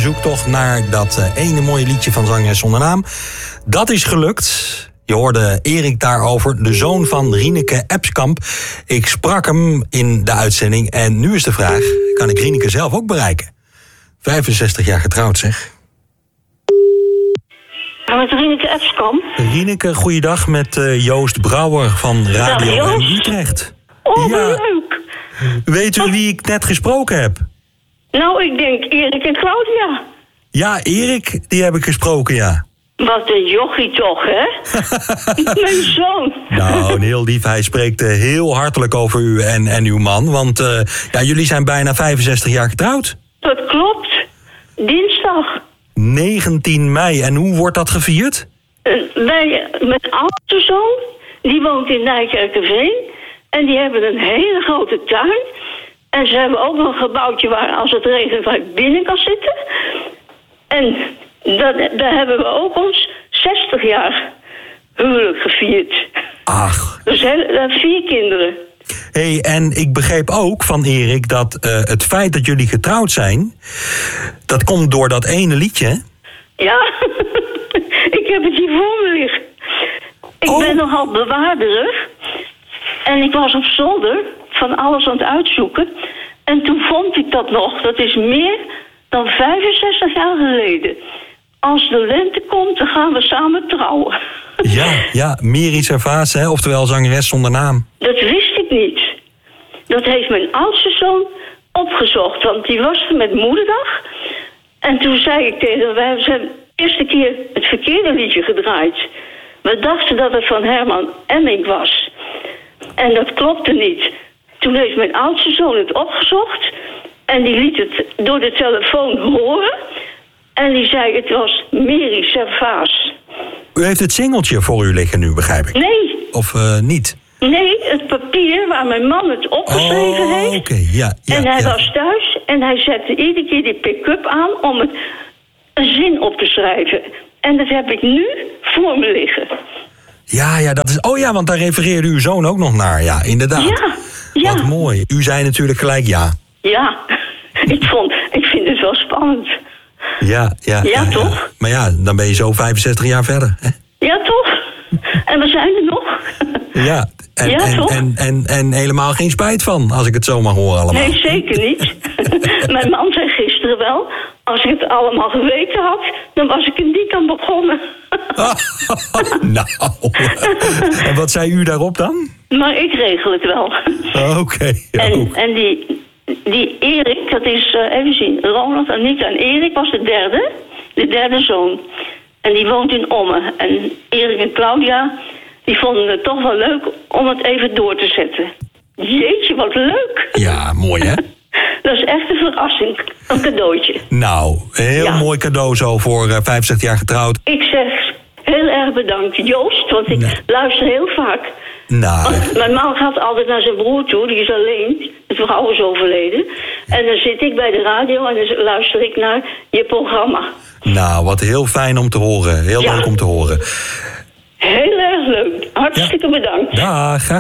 zoektocht naar dat ene mooie liedje van Zangeres zonder naam. Dat is gelukt. Je hoorde Erik daarover, de zoon van Rieneke Epskamp. Ik sprak hem in de uitzending en nu is de vraag, kan ik Rieneke zelf ook bereiken? 65 jaar getrouwd, zeg. Met Rieneke Epskamp. Rieneke, goeiedag, met Joost Brouwer van Radio Dag, M Utrecht. Oh, Ja. leuk. Weet u wie ik net gesproken heb? Nou, ik denk Erik en Claudia. Ja, Erik, die heb ik gesproken, ja. Wat een jochie toch, hè? Mijn zoon. Nou, heel lief. Hij spreekt heel hartelijk over u en uw man. Want jullie zijn bijna 65 jaar getrouwd. Dat klopt. Dinsdag. 19 mei. En hoe wordt dat gevierd? Mijn oudste zoon, die woont in Nijkerkerveen. En die hebben een hele grote tuin. En ze hebben ook nog een gebouwtje waar als het regent waar ik binnen kan zitten. En daar hebben we ook ons 60 jaar huwelijk gevierd. Ach. Dus 4 kinderen. Hey, en ik begreep ook van Erik dat het feit dat jullie getrouwd zijn, dat komt door dat ene liedje. Ja, ik heb het hier voor me liggen. Ik ben nogal bewaarderig. En ik was op zolder van alles aan het uitzoeken. En toen vond ik dat nog. Dat is meer dan 65 jaar geleden. Als de lente komt, dan gaan we samen trouwen. Ja, Miri Servaas, hè, oftewel Zangeres zonder naam. Dat wist ik niet. Dat heeft mijn oudste zoon opgezocht. Want die was er met moederdag. En toen zei ik tegen hem, we hebben de eerste keer het verkeerde liedje gedraaid. We dachten dat het van Herman Emmink was. En dat klopte niet. Toen heeft mijn oudste zoon het opgezocht. En die liet het door de telefoon horen. En die zei, het was Miri Servaas. U heeft het singeltje voor u liggen nu, begrijp ik? Nee. Of niet? Nee, het papier waar mijn man het opgeschreven heeft. Oké, ja. En hij was thuis en hij zette iedere keer die pick-up aan om het een zin op te schrijven. En dat heb ik nu voor me liggen. Ja, dat is. Oh ja, want daar refereerde uw zoon ook nog naar. Ja, inderdaad. Ja. Wat mooi. U zei natuurlijk gelijk ja. Ja, ik vind het wel spannend. Ja, toch? Ja. Maar ja, dan ben je zo 65 jaar verder. Hè? Ja, toch? En we zijn er nog. Ja, en helemaal geen spijt van, als ik het zo mag horen allemaal. Nee, zeker niet. Mijn man zei gisteren wel, als ik het allemaal geweten had, dan was ik er niet aan begonnen. Nou, en wat zei u daarop dan? Maar ik regel het wel. Oké. En die Erik, dat is, even zien, Ronald, Anita en Erik was de derde zoon. En die woont in Ommen. En Erik en Claudia, die vonden het toch wel leuk om het even door te zetten. Jeetje, wat leuk. Ja, mooi hè? Dat is echt een verrassing, een cadeautje. Nou, een heel mooi cadeau zo voor 65 jaar getrouwd. Ik zeg heel erg bedankt, Joost, want ik luister heel vaak. Nou. Want mijn man gaat altijd naar zijn broer toe, die is alleen. De vrouw is overleden. En dan zit ik bij de radio en dan luister ik naar je programma. Nou, wat heel fijn om te horen. Heel leuk om te horen. Heel erg leuk. Hartstikke bedankt. Dag, graag